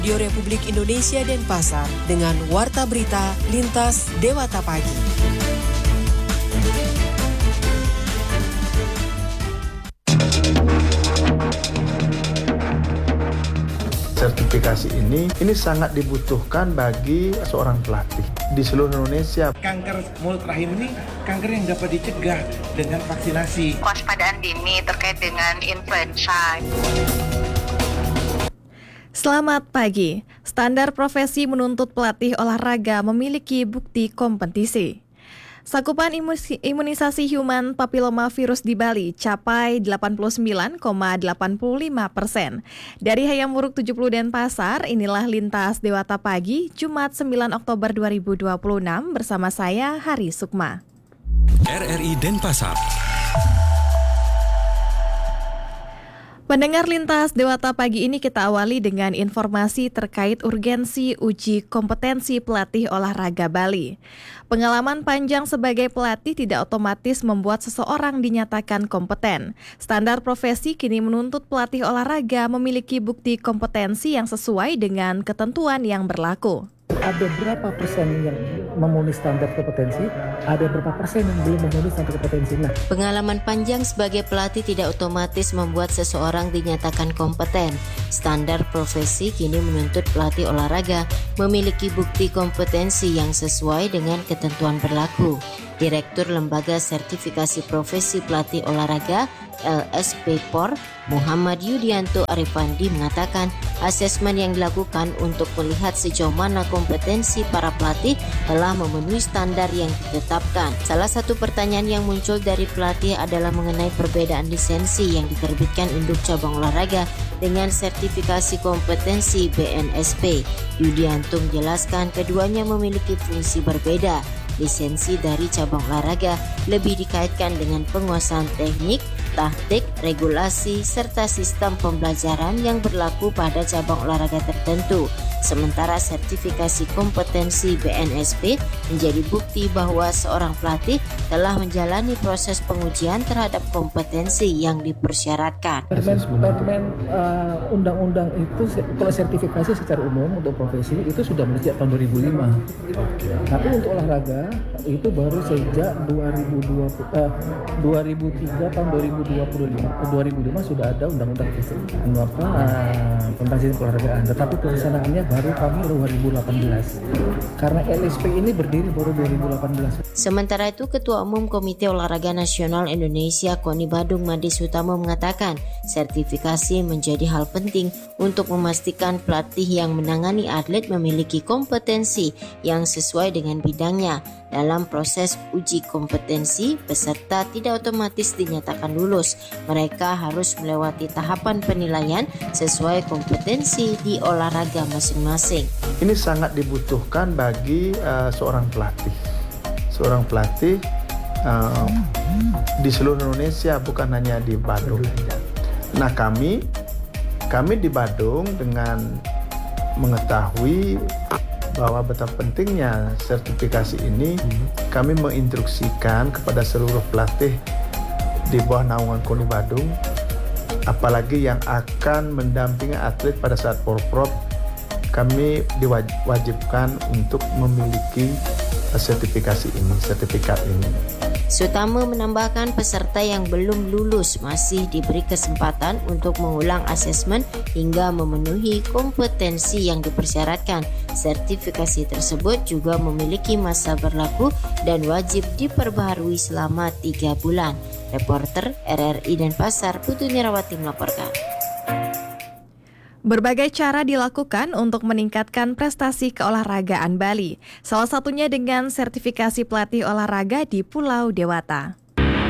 Radio Republik Indonesia Denpasar dengan Warta Berita Lintas Dewata Pagi. Sertifikasi ini sangat dibutuhkan bagi seorang pelatih di seluruh Indonesia. Kanker mulut rahim ini kanker yang dapat dicegah dengan vaksinasi. Kewaspadaan dini terkait dengan influenza. Selamat pagi. Standar profesi menuntut pelatih olahraga memiliki bukti kompetisi. Cakupan imunisasi human papilloma virus di Bali capai 89,85%. Dari Hayam Wuruk 70 Denpasar, inilah Lintas Dewata Pagi, Jumat 9 Oktober 2026 bersama saya, Hari Sukma. RRI Denpasar. Pendengar Lintas Dewata Pagi ini kita awali dengan informasi terkait urgensi uji kompetensi pelatih olahraga Bali. Pengalaman panjang sebagai pelatih tidak otomatis membuat seseorang dinyatakan kompeten. Standar profesi kini menuntut pelatih olahraga memiliki bukti kompetensi yang sesuai dengan ketentuan yang berlaku. Ada berapa persen yang memenuhi standar kompetensi, ada berapa persen yang belum memenuhi standar kompetensi. Nah, pengalaman panjang sebagai pelatih tidak otomatis membuat seseorang dinyatakan kompeten. Standar profesi kini menuntut pelatih olahraga memiliki bukti kompetensi yang sesuai dengan ketentuan berlaku. Direktur Lembaga Sertifikasi Profesi Pelatih Olahraga LSP POR Muhammad Yudianto Arifandi mengatakan asesmen yang dilakukan untuk melihat sejauh mana kompetensi para pelatih telah memenuhi standar yang ditetapkan. Salah satu pertanyaan yang muncul dari pelatih adalah mengenai perbedaan lisensi yang diterbitkan induk cabang olahraga dengan sertifikasi kompetensi BNSP. Yudianto menjelaskan keduanya memiliki fungsi berbeda. Lisensi dari cabang olahraga lebih dikaitkan dengan penguasaan teknik, taktik, regulasi, serta sistem pembelajaran yang berlaku pada cabang olahraga tertentu. Sementara sertifikasi kompetensi BNSP menjadi bukti bahwa seorang pelatih telah menjalani proses pengujian terhadap kompetensi yang dipersyaratkan. Permen undang-undang itu kalau sertifikasi secara umum untuk profesi itu sudah sejak tahun 2005. Tapi untuk olahraga itu baru sejak 2003 tahun 2005 sudah ada undang-undang tentang sistem olahragaan. Tetapi pelaksanaannya baru kami 2018. Karena LSP ini berdiri baru 2018. Sementara itu, Ketua Umum Komite Olahraga Nasional Indonesia KONI Badung Made Sutamo mengatakan sertifikasi menjadi hal penting untuk memastikan pelatih yang menangani atlet memiliki kompetensi yang sesuai dengan bidangnya. Dalam proses uji kompetensi, peserta tidak otomatis dinyatakan lulus. Mereka harus melewati tahapan penilaian sesuai kompetensi di olahraga masing-masing. Ini sangat dibutuhkan bagi seorang pelatih. Seorang pelatih di seluruh Indonesia, bukan hanya di Badung. Nah, kami di Badung dengan mengetahui bahwa betapa pentingnya sertifikasi ini, kami menginstruksikan kepada seluruh pelatih di bawah naungan KONI Badung, apalagi yang akan mendampingi atlet pada saat Porprov, kami diwajibkan untuk memiliki sertifikat ini. Sutamo menambahkan peserta yang belum lulus masih diberi kesempatan untuk mengulang asesmen hingga memenuhi kompetensi yang dipersyaratkan. Sertifikasi tersebut juga memiliki masa berlaku dan wajib diperbaharui selama 3 bulan. Reporter RRI Denpasar, Putu Nirawati melaporkan. Berbagai cara dilakukan untuk meningkatkan prestasi keolahragaan Bali, salah satunya dengan sertifikasi pelatih olahraga di Pulau Dewata.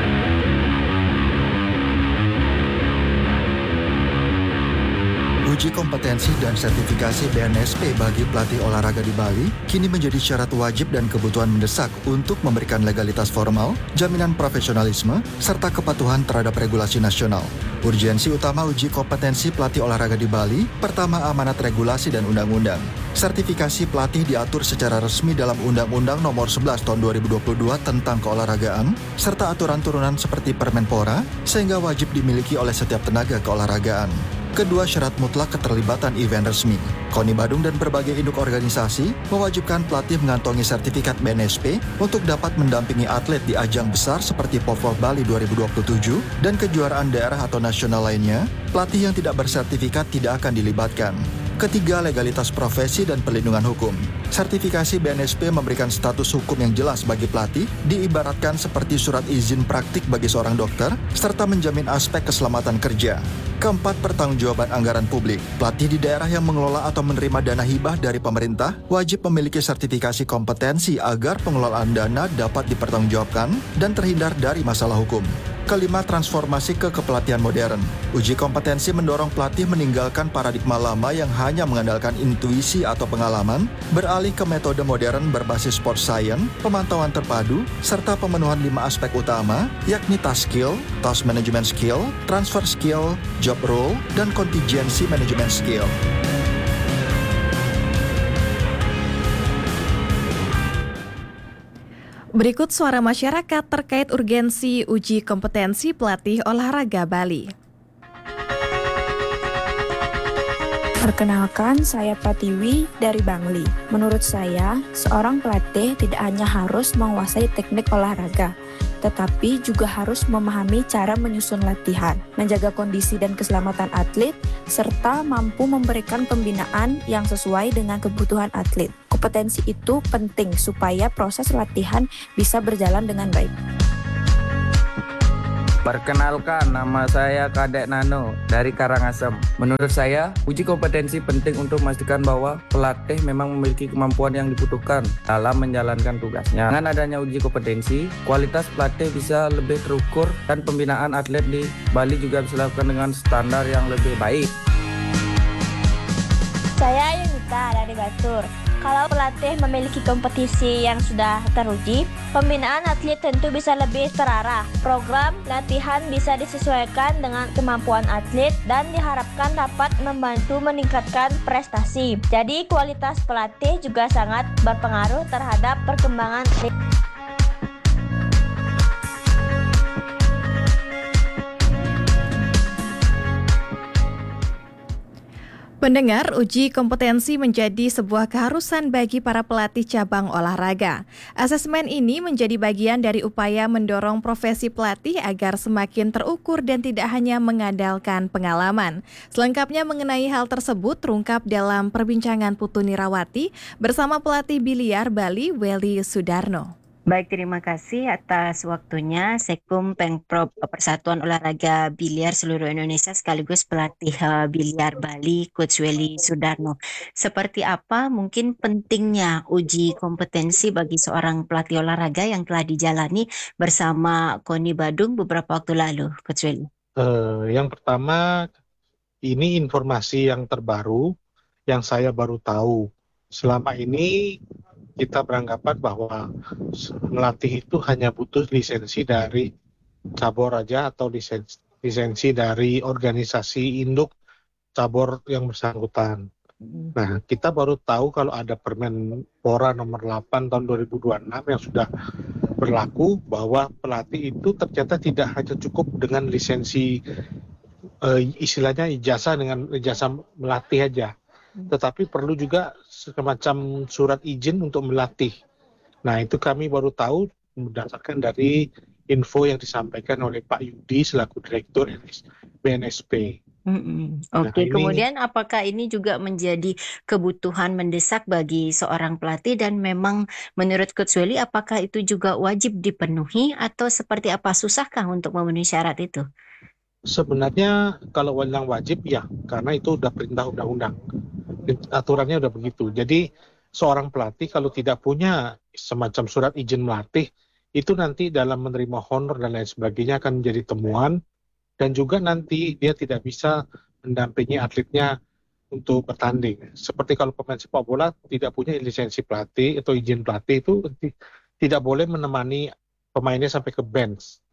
Uji kompetensi dan sertifikasi BNSP bagi pelatih olahraga di Bali kini menjadi syarat wajib dan kebutuhan mendesak untuk memberikan legalitas formal, jaminan profesionalisme, serta kepatuhan terhadap regulasi nasional. Urgensi utama uji kompetensi pelatih olahraga di Bali, pertama amanat regulasi dan undang-undang. Sertifikasi pelatih diatur secara resmi dalam Undang-Undang Nomor 11 Tahun 2022 tentang keolahragaan, serta aturan turunan seperti Permenpora, sehingga wajib dimiliki oleh setiap tenaga keolahragaan. Kedua, syarat mutlak keterlibatan event resmi. KONI Badung dan berbagai induk organisasi mewajibkan pelatih mengantongi sertifikat BNSP untuk dapat mendampingi atlet di ajang besar seperti Popov Bali 2027 dan kejuaraan daerah atau nasional lainnya. Pelatih yang tidak bersertifikat tidak akan dilibatkan. Ketiga, legalitas profesi dan perlindungan hukum. Sertifikasi BNSP memberikan status hukum yang jelas bagi pelatih, diibaratkan seperti surat izin praktik bagi seorang dokter, serta menjamin aspek keselamatan kerja. Keempat, pertanggungjawaban anggaran publik. Pelatih di daerah yang mengelola atau menerima dana hibah dari pemerintah wajib memiliki sertifikasi kompetensi agar pengelolaan dana dapat dipertanggungjawabkan dan terhindar dari masalah hukum. Kelima, transformasi ke kepelatihan modern. Uji kompetensi mendorong pelatih meninggalkan paradigma lama yang hanya mengandalkan intuisi atau pengalaman, beralih ke metode modern berbasis sport science, pemantauan terpadu, serta pemenuhan 5 aspek utama, yakni task skill, task management skill, transfer skill, job role, dan contingency management skill. Berikut suara masyarakat terkait urgensi uji kompetensi pelatih olahraga Bali. Perkenalkan, saya Pratiwi dari Bangli. Menurut saya, seorang pelatih tidak hanya harus menguasai teknik olahraga, tetapi juga harus memahami cara menyusun latihan, menjaga kondisi dan keselamatan atlet, serta mampu memberikan pembinaan yang sesuai dengan kebutuhan atlet. Kompetensi itu penting supaya proses latihan bisa berjalan dengan baik. Perkenalkan, nama saya Kadek Nano dari Karangasem. Menurut saya, uji kompetensi penting untuk memastikan bahwa pelatih memang memiliki kemampuan yang dibutuhkan dalam menjalankan tugasnya. Dengan adanya uji kompetensi, kualitas pelatih bisa lebih terukur dan pembinaan atlet di Bali juga bisa dilakukan dengan standar yang lebih baik. Saya Yunita dari Batur. Kalau pelatih memiliki kompetisi yang sudah teruji, pembinaan atlet tentu bisa lebih terarah. Program latihan bisa disesuaikan dengan kemampuan atlet dan diharapkan dapat membantu meningkatkan prestasi. Jadi kualitas pelatih juga sangat berpengaruh terhadap perkembangan atlet. Pendengar, uji kompetensi menjadi sebuah keharusan bagi para pelatih cabang olahraga. Asesmen ini menjadi bagian dari upaya mendorong profesi pelatih agar semakin terukur dan tidak hanya mengandalkan pengalaman. Selengkapnya mengenai hal tersebut terungkap dalam perbincangan Putu Nirawati bersama pelatih biliar Bali, Welly Sudarno. Baik, terima kasih atas waktunya. Sekum Pengprov Persatuan Olahraga Biliar Seluruh Indonesia sekaligus pelatih biliar Bali, Coach Welly Sudarno. Seperti apa mungkin pentingnya uji kompetensi bagi seorang pelatih olahraga yang telah dijalani bersama KONI Badung beberapa waktu lalu, Coach Welly? Yang pertama, ini informasi yang terbaru yang saya baru tahu. Selama ini kita beranggapan bahwa melatih itu hanya butuh lisensi dari cabur aja atau lisensi dari organisasi induk cabur yang bersangkutan. Nah, kita baru tahu kalau ada Permen Pora nomor 8 tahun 2026 yang sudah berlaku bahwa pelatih itu ternyata tidak hanya cukup dengan lisensi istilahnya ijazah dengan ijazah melatih aja. Tetapi perlu juga semacam surat izin untuk melatih. Nah, itu kami baru tahu berdasarkan dari info yang disampaikan oleh Pak Yudi selaku Direktur BNSP. Oke, kemudian apakah ini juga menjadi kebutuhan mendesak bagi seorang pelatih dan memang menurut Coach Welly apakah itu juga wajib dipenuhi atau seperti apa, susahkah untuk memenuhi syarat itu? Sebenarnya kalau yang wajib ya, karena itu udah perintah undang-undang. Aturannya udah begitu. Jadi seorang pelatih kalau tidak punya semacam surat izin melatih, itu nanti dalam menerima honor dan lain sebagainya akan menjadi temuan, dan juga nanti dia tidak bisa mendampingi atletnya untuk bertanding. Seperti kalau pemain sepak bola tidak punya lisensi pelatih atau izin pelatih, itu tidak boleh menemani pemainnya sampai ke bench.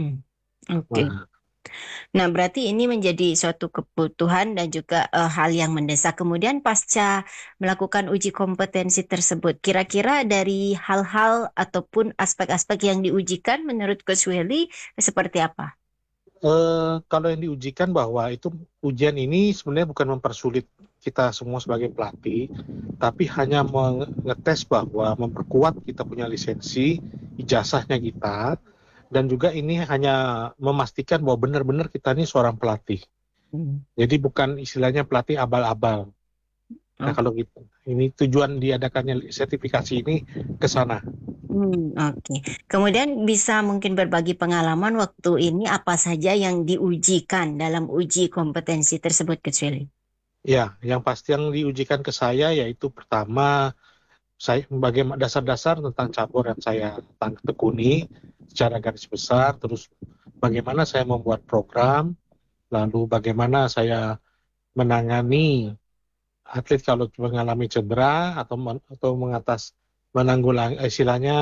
Oke. Nah, berarti ini menjadi suatu kebutuhan dan juga hal yang mendesak. Kemudian pasca melakukan uji kompetensi tersebut, kira-kira dari hal-hal ataupun aspek-aspek yang diujikan menurut Coach Welly seperti apa? Kalau yang diujikan bahwa itu ujian ini sebenarnya bukan mempersulit kita semua sebagai pelatih, tapi hanya mengetes bahwa memperkuat kita punya lisensi, ijazahnya kita, dan juga ini hanya memastikan bahwa benar-benar kita ini seorang pelatih. Jadi bukan istilahnya pelatih abal-abal. Nah kalau gitu, ini tujuan diadakannya sertifikasi ini ke sana. Oke. Kemudian bisa mungkin berbagi pengalaman waktu ini apa saja yang diujikan dalam uji kompetensi tersebut, Coach Willy? Ya, yang pasti yang diujikan ke saya yaitu pertama, saya bagaimana dasar-dasar tentang cabur yang saya tekuni secara garis besar, terus bagaimana saya membuat program, lalu bagaimana saya menangani atlet kalau mengalami cedera atau menanggulangi istilahnya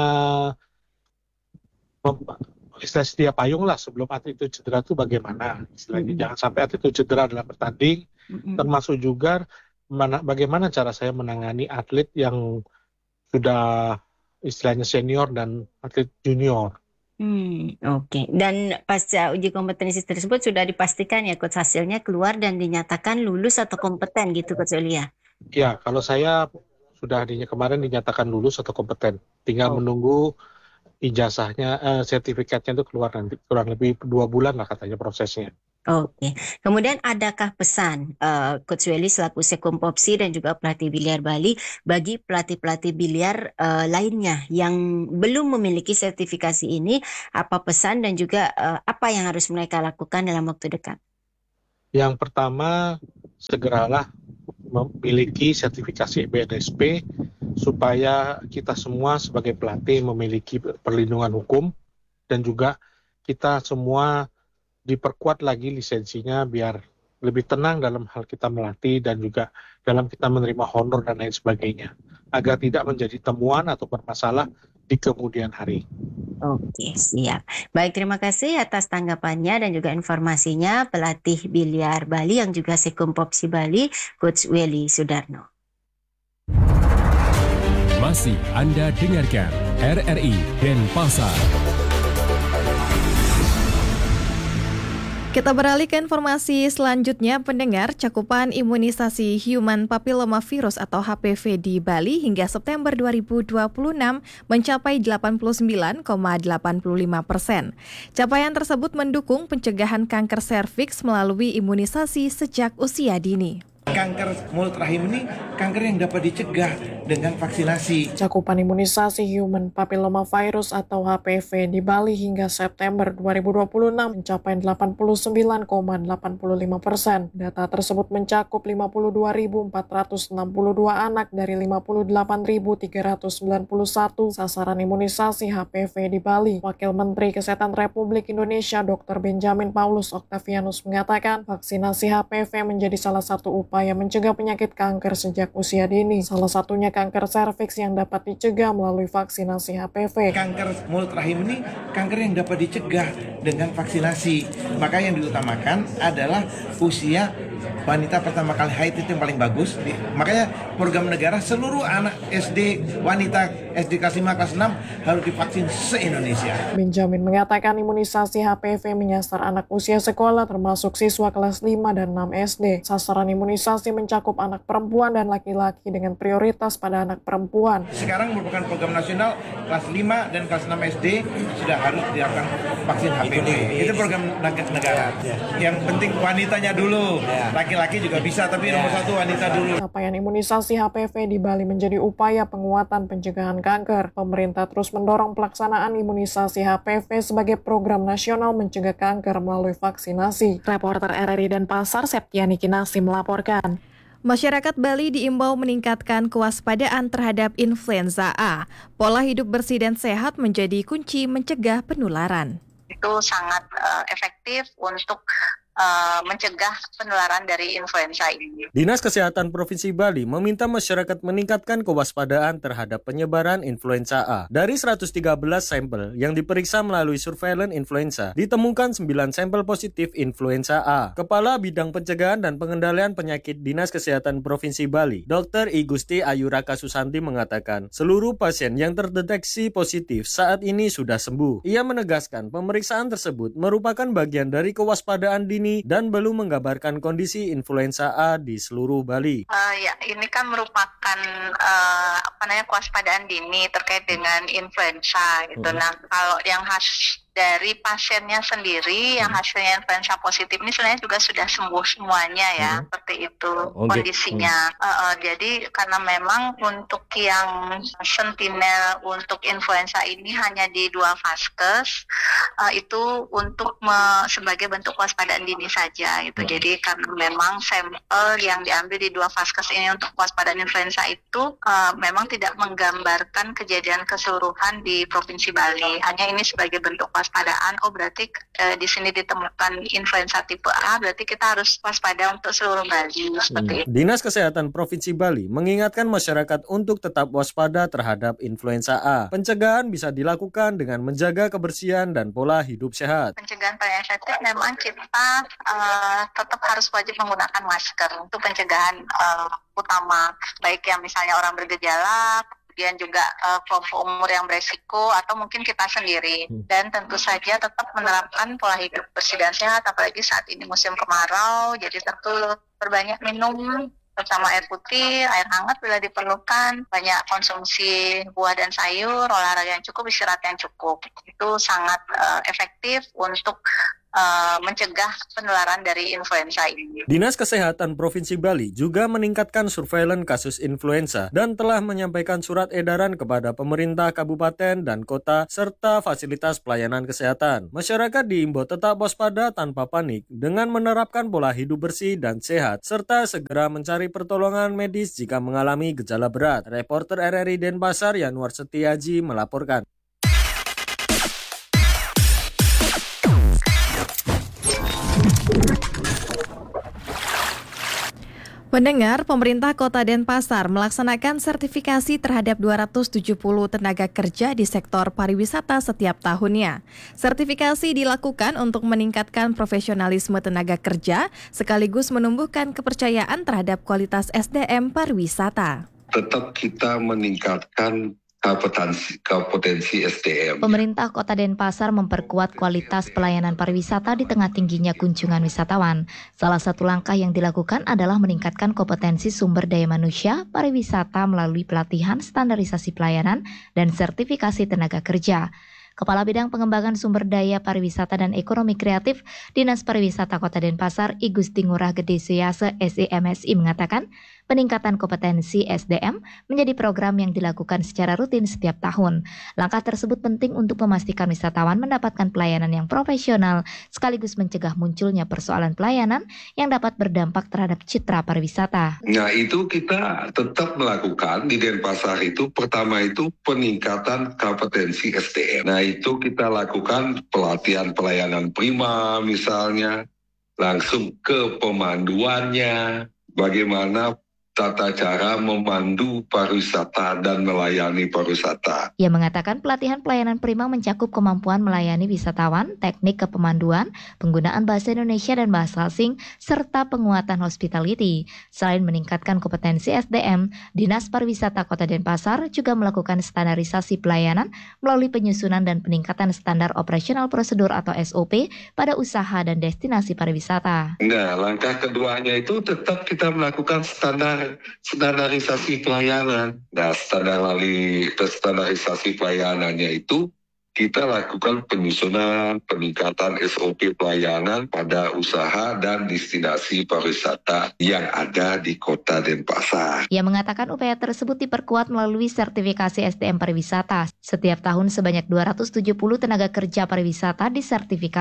sedia payung lah sebelum atlet itu cedera itu bagaimana istilahnya, jangan sampai atlet itu cedera dalam bertanding, termasuk juga bagaimana cara saya menangani atlet yang sudah istilahnya senior dan atlet junior. Oke. Dan pasca uji kompetensi tersebut sudah dipastikan ya Coach hasilnya keluar dan dinyatakan lulus atau kompeten gitu Coach Yulia? Ya, kalau saya sudah kemarin dinyatakan lulus atau kompeten. Tinggal menunggu ijazahnya, sertifikatnya itu keluar nanti. Kurang lebih 2 bulan lah katanya prosesnya. Oke. Kemudian adakah pesan Coach Willy selaku Sekum Popsi dan juga pelatih biliar Bali bagi pelatih-pelatih biliar lainnya yang belum memiliki sertifikasi ini, apa pesan dan juga apa yang harus mereka lakukan dalam waktu dekat? Yang pertama, segeralah memiliki sertifikasi BNSP supaya kita semua sebagai pelatih memiliki perlindungan hukum dan juga kita semua diperkuat lagi lisensinya biar lebih tenang dalam hal kita melatih dan juga dalam kita menerima honor dan lain sebagainya, agar tidak menjadi temuan atau bermasalah di kemudian hari. Oke, siap. Baik, terima kasih atas tanggapannya dan juga informasinya pelatih biliar Bali yang juga Sekum Popsi Bali, Coach Willy Sudarno. Masih Anda dengarkan RRI Denpasar. Kita beralih ke informasi selanjutnya, pendengar. Cakupan imunisasi Human Papillomavirus atau HPV di Bali hingga September 2026 mencapai 89,85%. Capaian tersebut mendukung pencegahan kanker serviks melalui imunisasi sejak usia dini. Kanker mulut rahim ini kanker yang dapat dicegah dengan vaksinasi. Cakupan imunisasi Human Papillomavirus atau HPV di Bali hingga September 2026 mencapai 89,85%. Data tersebut mencakup 52.462 anak dari 58.391 sasaran imunisasi HPV di Bali. Wakil Menteri Kesehatan Republik Indonesia Dr. Benjamin Paulus Octavianus mengatakan vaksinasi HPV menjadi salah satu upaya mencegah penyakit kanker sejak usia dini. Salah satunya kanker serviks yang dapat dicegah melalui vaksinasi HPV. Kanker mulut rahim ini kanker yang dapat dicegah dengan vaksinasi. Maka yang diutamakan adalah usia wanita pertama kali haid itu yang paling bagus. Makanya program negara seluruh anak SD, wanita SD kelas 5, kelas 6 harus divaksin se-Indonesia. Benjamin mengatakan imunisasi HPV menyasar anak usia sekolah termasuk siswa kelas 5 dan 6 SD. Sasaran imunisasi mencakup anak perempuan dan laki-laki dengan prioritas pada anak perempuan. Sekarang merupakan program nasional kelas 5 dan kelas 6 SD sudah harus dilakukan vaksin HPV. Itu program negara. Yang penting wanitanya dulu. Laki-laki juga bisa, tapi nomor 1 wanita dulu. Capaian imunisasi HPV di Bali menjadi upaya penguatan pencegahan kanker. Pemerintah terus mendorong pelaksanaan imunisasi HPV sebagai program nasional mencegah kanker melalui vaksinasi. Reporter RRI Denpasar, Septiani Kinasi melaporkan. Masyarakat Bali diimbau meningkatkan kewaspadaan terhadap influenza A. Pola hidup bersih dan sehat menjadi kunci mencegah penularan. Itu sangat efektif untuk mencegah penularan dari influenza ini. Dinas Kesehatan Provinsi Bali meminta masyarakat meningkatkan kewaspadaan terhadap penyebaran influenza A. Dari 113 sampel yang diperiksa melalui surveillance influenza, ditemukan 9 sampel positif influenza A. Kepala Bidang Pencegahan dan Pengendalian Penyakit Dinas Kesehatan Provinsi Bali, Dr. I Gusti Ayu Raka Susanti mengatakan, seluruh pasien yang terdeteksi positif saat ini sudah sembuh. Ia menegaskan pemeriksaan tersebut merupakan bagian dari kewaspadaan dini dan belum menggambarkan kondisi influenza A di seluruh Bali. Ya, ini kan merupakan kewaspadaan dini terkait dengan influenza gitu. Nah, kalau yang dari pasiennya sendiri yang hasilnya influenza positif ini sebenarnya juga sudah sembuh semuanya ya, seperti itu kondisinya. Jadi karena memang untuk yang sentinel untuk influenza ini hanya di 2 vaskes, itu untuk sebagai bentuk waspadaan dini saja gitu. Jadi karena memang sampel yang diambil di 2 vaskes ini untuk waspadaan influenza itu memang tidak menggambarkan kejadian keseluruhan di Provinsi Bali. Hanya ini sebagai bentuk waspadaan, berarti di sini ditemukan influenza tipe A, berarti kita harus waspada untuk seluruh Bali. Seperti itu. Dinas Kesehatan Provinsi Bali mengingatkan masyarakat untuk tetap waspada terhadap influenza A. Pencegahan bisa dilakukan dengan menjaga kebersihan dan pola hidup sehat. Pencegahan paling efektif memang kita tetap harus wajib menggunakan masker untuk pencegahan utama, baik yang misalnya orang bergejala, kemudian juga kelompok umur yang beresiko atau mungkin kita sendiri. Dan tentu saja tetap menerapkan pola hidup bersih dan sehat, apalagi saat ini musim kemarau, jadi tentu perbanyak minum terutama air putih, air hangat bila diperlukan, banyak konsumsi buah dan sayur, olahraga yang cukup, istirahat yang cukup. Itu sangat efektif untuk mencegah penularan dari influenza ini. Dinas Kesehatan Provinsi Bali juga meningkatkan surveillance kasus influenza dan telah menyampaikan surat edaran kepada pemerintah kabupaten dan kota serta fasilitas pelayanan kesehatan. Masyarakat diimbau tetap waspada tanpa panik dengan menerapkan pola hidup bersih dan sehat serta segera mencari pertolongan medis jika mengalami gejala berat. Reporter RRI Denpasar Yanuar Setiaji melaporkan. Pendengar, pemerintah Kota Denpasar melaksanakan sertifikasi terhadap 270 tenaga kerja di sektor pariwisata setiap tahunnya. Sertifikasi dilakukan untuk meningkatkan profesionalisme tenaga kerja sekaligus menumbuhkan kepercayaan terhadap kualitas SDM pariwisata. Tetap kita meningkatkan kompetensi SDM. Pemerintah Kota Denpasar memperkuat kualitas pelayanan pariwisata di tengah tingginya kunjungan wisatawan. Salah satu langkah yang dilakukan adalah meningkatkan kompetensi sumber daya manusia pariwisata melalui pelatihan, standarisasi pelayanan, dan sertifikasi tenaga kerja. Kepala Bidang Pengembangan Sumber Daya Pariwisata dan Ekonomi Kreatif Dinas Pariwisata Kota Denpasar, I Gusti Ngurah Gede Suyase SEMSI mengatakan, peningkatan kompetensi SDM menjadi program yang dilakukan secara rutin setiap tahun. Langkah tersebut penting untuk memastikan wisatawan mendapatkan pelayanan yang profesional sekaligus mencegah munculnya persoalan pelayanan yang dapat berdampak terhadap citra pariwisata. Nah, itu kita tetap melakukan di Denpasar itu. Pertama itu peningkatan kompetensi SDM. Nah, itu kita lakukan pelatihan pelayanan prima misalnya, langsung ke pemanduannya, bagaimana tata cara memandu pariwisata dan melayani pariwisata. Ia mengatakan pelatihan pelayanan prima mencakup kemampuan melayani wisatawan, teknik kepemanduan, penggunaan bahasa Indonesia dan bahasa asing, serta penguatan hospitality. Selain meningkatkan kompetensi SDM, Dinas Pariwisata Kota Denpasar juga melakukan standarisasi pelayanan melalui penyusunan dan peningkatan standar operasional prosedur atau SOP pada usaha dan destinasi pariwisata. Nah, langkah keduanya itu tetap kita melakukan standarisasi pelayanan. Nah, standarisasi pelayanannya itu kita lakukan penyusunan, peningkatan SOP pelayanan pada usaha dan destinasi pariwisata yang ada di Kota Denpasar. Ia mengatakan upaya tersebut diperkuat melalui sertifikasi SDM pariwisata. Setiap tahun sebanyak 270 tenaga kerja pariwisata disertifikasi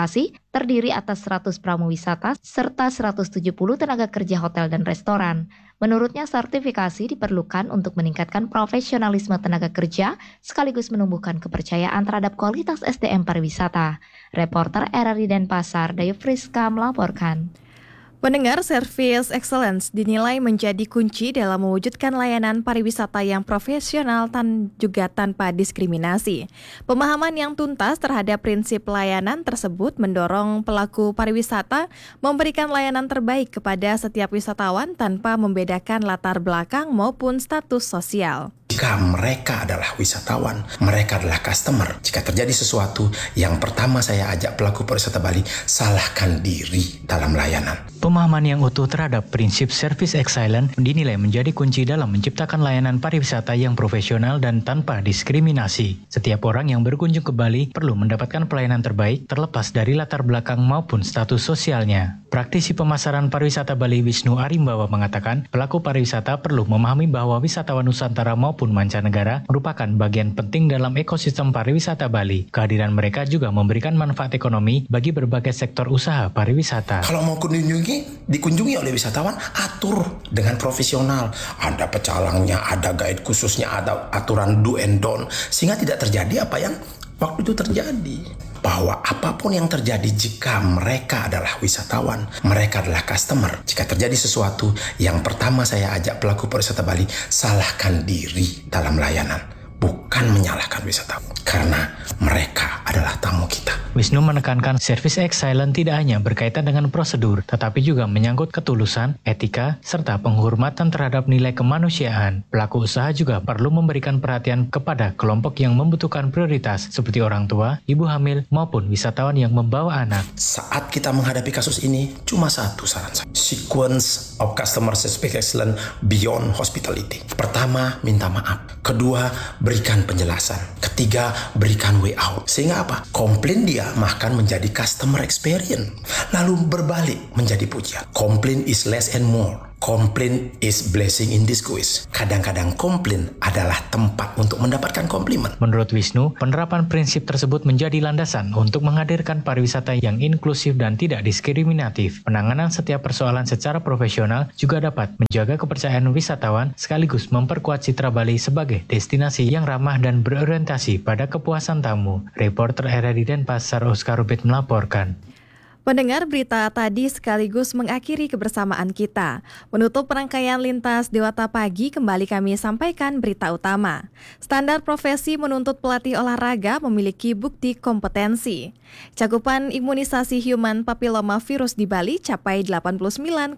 terdiri atas 100 pramu wisata serta 170 tenaga kerja hotel dan restoran. Menurutnya, sertifikasi diperlukan untuk meningkatkan profesionalisme tenaga kerja sekaligus menumbuhkan kepercayaan terhadap kualitas SDM pariwisata. Reporter RRI Denpasar, Dayu Friska melaporkan. Pendengar, Service Excellence dinilai menjadi kunci dalam mewujudkan layanan pariwisata yang profesional dan juga tanpa diskriminasi. Pemahaman yang tuntas terhadap prinsip pelayanan tersebut mendorong pelaku pariwisata memberikan layanan terbaik kepada setiap wisatawan tanpa membedakan latar belakang maupun status sosial. Jika mereka adalah wisatawan, mereka adalah customer. Jika terjadi sesuatu, yang pertama saya ajak pelaku pariwisata Bali, salahkan diri dalam layanan. Pemahaman yang utuh terhadap prinsip Service Excellence dinilai menjadi kunci dalam menciptakan layanan pariwisata yang profesional dan tanpa diskriminasi. Setiap orang yang berkunjung ke Bali perlu mendapatkan pelayanan terbaik terlepas dari latar belakang maupun status sosialnya. Praktisi pemasaran pariwisata Bali Wisnu Arimbawa mengatakan, pelaku pariwisata perlu memahami bahwa wisatawan Nusantara maupun mancanegara merupakan bagian penting dalam ekosistem pariwisata Bali. Kehadiran mereka juga memberikan manfaat ekonomi bagi berbagai sektor usaha pariwisata. Kalau mau dikunjungi oleh wisatawan, atur dengan profesional. Ada pecalangnya, ada guide khususnya, ada aturan do and don't, sehingga tidak terjadi apa yang waktu itu terjadi. Bahwa apapun yang terjadi, jika mereka adalah wisatawan, mereka adalah customer. Jika terjadi sesuatu, yang pertama saya ajak pelaku pariwisata Bali, salahkan diri dalam layanan, bukan menyalahkan wisatawan, karena mereka adalah tamu kita. Wisnu menekankan Service Excellence tidak hanya berkaitan dengan prosedur, tetapi juga menyangkut ketulusan, etika, serta penghormatan terhadap nilai kemanusiaan. Pelaku usaha juga perlu memberikan perhatian kepada kelompok yang membutuhkan prioritas, seperti orang tua, ibu hamil, maupun wisatawan yang membawa anak. Saat kita menghadapi kasus ini, cuma satu saran saya. Sequence of Customer Service Excellence beyond hospitality. Pertama, minta maaf. Kedua, berikan penjelasan. Ketiga, berikan way out. Sehingga apa? Komplain dia bahkan menjadi customer experience. Lalu berbalik menjadi pujian. Complain is less and more. Complain is blessing in disguise. Kadang-kadang komplain adalah tempat untuk mendapatkan komplimen. Menurut Wisnu, penerapan prinsip tersebut menjadi landasan untuk menghadirkan pariwisata yang inklusif dan tidak diskriminatif. Penanganan setiap persoalan secara profesional juga dapat menjaga kepercayaan wisatawan sekaligus memperkuat citra Bali sebagai destinasi yang ramah dan berorientasi pada kepuasan tamu. Reporter RRI Denpasar Oscar Rubit melaporkan. Pendengar, berita tadi sekaligus mengakhiri kebersamaan kita. Menutup rangkaian Lintas Dewata Pagi, kembali kami sampaikan berita utama. Standar profesi menuntut pelatih olahraga memiliki bukti kompetensi. Cakupan imunisasi human papilloma virus di Bali capai 89,85%.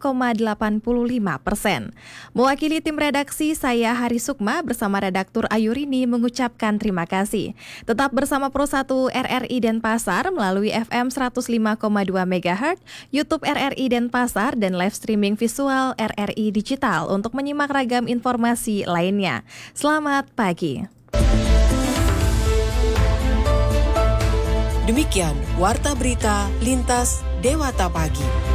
Mewakili tim redaksi, saya Hari Sukma bersama redaktur Ayurini mengucapkan terima kasih. Tetap bersama Pro 1 RRI Denpasar melalui FM 105,2 MHz, YouTube RRI Denpasar, dan live streaming visual RRI Digital untuk menyimak ragam informasi lainnya. Selamat pagi. Demikian Warta Berita Lintas Dewata Pagi.